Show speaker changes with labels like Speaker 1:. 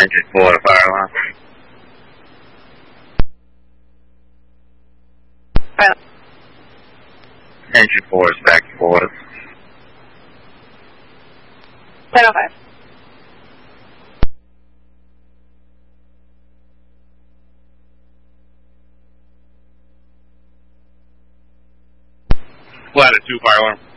Speaker 1: Engine 4 to fire alarm.
Speaker 2: Fire.
Speaker 1: Engine 4 is back to orders.
Speaker 2: 10:05.
Speaker 1: Ladder 2 fire alarm.